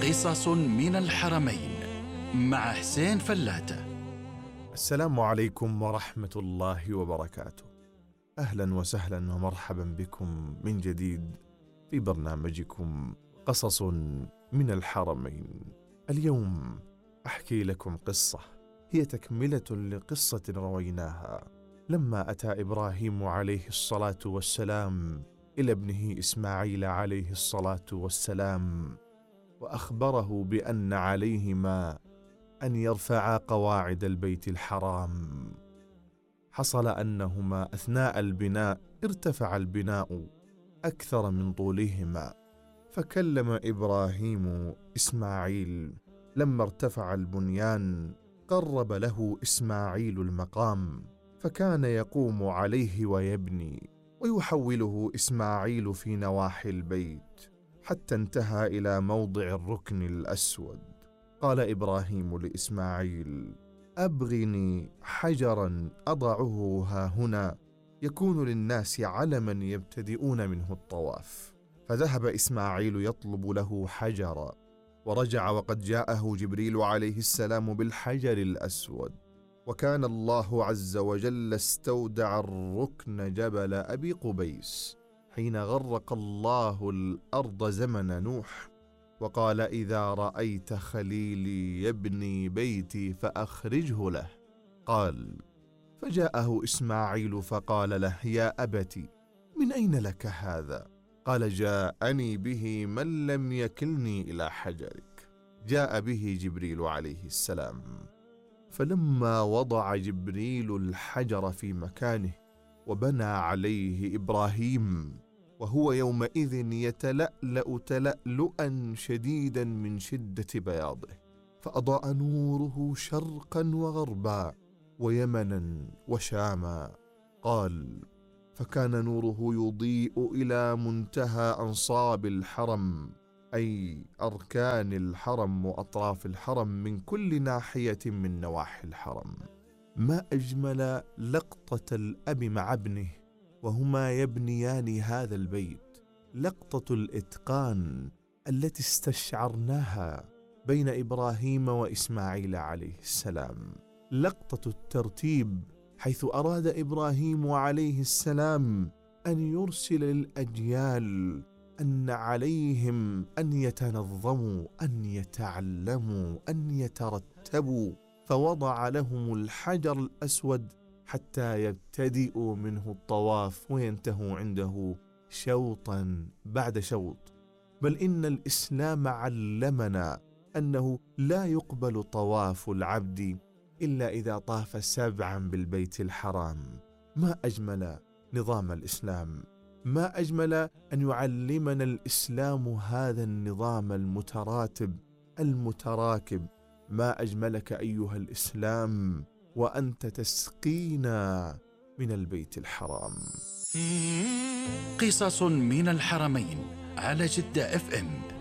قصص من الحرمين مع حسين فلاتة. السلام عليكم ورحمة الله وبركاته. أهلا وسهلا ومرحبا بكم من جديد في برنامجكم قصص من الحرمين. اليوم أحكي لكم قصة هي تكملة لقصة رويناها لما أتى إبراهيم عليه الصلاة والسلام إلى ابنه إسماعيل عليه الصلاة والسلام وأخبره بأن عليهما أن يرفعا قواعد البيت الحرام. حصل أنهما أثناء البناء ارتفع البناء أكثر من طولهما، فكلم إبراهيم إسماعيل لما ارتفع البنيان، قرب له إسماعيل المقام فكان يقوم عليه ويبني، ويحوله إسماعيل في نواحي البيت حتى انتهى إلى موضع الركن الأسود. قال إبراهيم لإسماعيل: أبغني حجرا أضعه هاهنا يكون للناس علما يبتدئون منه الطواف. فذهب إسماعيل يطلب له حجرا، ورجع وقد جاءه جبريل عليه السلام بالحجر الأسود، وكان الله عز وجل استودع الركن جبل أبي قبيس حين غرق الله الأرض زمن نوح، وقال: إذا رأيت خليلي يبني بيتي فأخرجه له. قال: فجاءه إسماعيل فقال له: يا أبت، من أين لك هذا؟ قال: جاءني به من لم يكلني إلى حجرك. جاء به جبريل عليه السلام، فلما وضع جبريل الحجر في مكانه وبنى عليه إبراهيم، وهو يومئذ يتلألأ تلألؤا شديدا من شدة بياضه، فأضاء نوره شرقا وغربا ويمنا وشاما. قال: فكان نوره يضيء إلى منتهى أنصاب الحرم، أي أركان الحرم وأطراف الحرم من كل ناحية من نواحي الحرم. ما أجمل لقطة الأب مع ابنه وهما يبنيان هذا البيت، لقطة الإتقان التي استشعرناها بين إبراهيم وإسماعيل عليه السلام، لقطة الترتيب حيث أراد إبراهيم عليه السلام أن يرسل للأجيال أن عليهم أن يتنظموا، أن يتعلموا، أن يترتبوا، فوضع لهم الحجر الأسود حتى يبتدئوا منه الطواف وينتهوا عنده شوطا بعد شوط. بل إن الإسلام علمنا أنه لا يقبل طواف العبد إلا إذا طاف 7 بالبيت الحرام. ما أجمل نظام الإسلام، ما أجمل أن يعلمنا الإسلام هذا النظام المتراتب المتراكب. ما أجملك أيها الإسلام وأنت تسقينا من البيت الحرام. قصص من الحرمين على جدة FM.